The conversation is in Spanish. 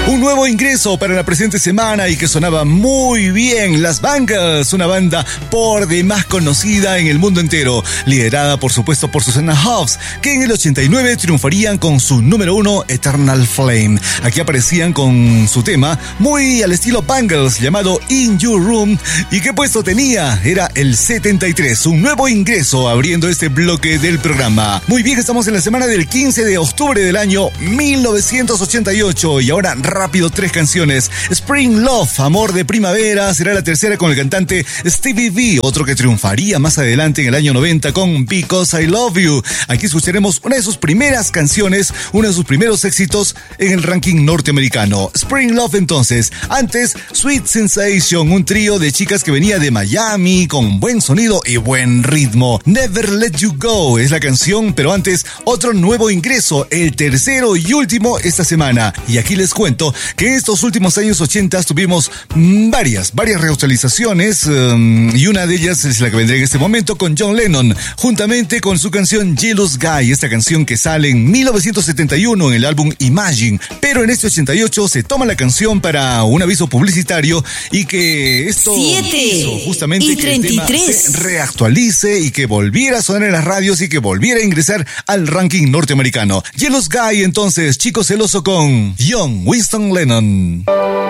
Un nuevo ingreso para la presente semana y que sonaba muy bien. Las Bangles, una banda por demás conocida en el mundo entero, liderada por supuesto por Susanna Hoffs, que en el 89 triunfarían con su número 1 Eternal Flame. Aquí aparecían con su tema muy al estilo Bangles llamado In Your Room. ¿Y qué puesto tenía? Era el 73, un nuevo ingreso abriendo este bloque del programa. Muy bien, estamos en la semana del 15 de octubre del año 1988 y ahora rápido 3 canciones. Spring Love, Amor de Primavera, será la tercera con el cantante Stevie V, otro que triunfaría más adelante en el año 90 con Because I Love You. Aquí escucharemos una de sus primeras canciones, uno de sus primeros éxitos en el ranking norteamericano. Spring Love entonces. Antes, Sweet Sensation, un trío de chicas que venía de Miami con buen sonido y buen ritmo. Never Let You Go es la canción, pero antes otro nuevo ingreso, el tercero y último esta semana. Y aquí les cuento que en estos últimos años 80 tuvimos varias reutilizaciones y una de ellas es la que vendrá en este momento con John Lennon, juntamente con su canción Jealous Guy, esta canción que sale en 1971 en el álbum Imagine, pero en este 88 se toma la canción para un aviso publicitario y que esto hizo justamente que el tema se reactualice y que volviera a sonar en las radios y que volviera a ingresar al ranking norteamericano. Jealous Guy entonces, Chico Celoso con John Winston Lennon.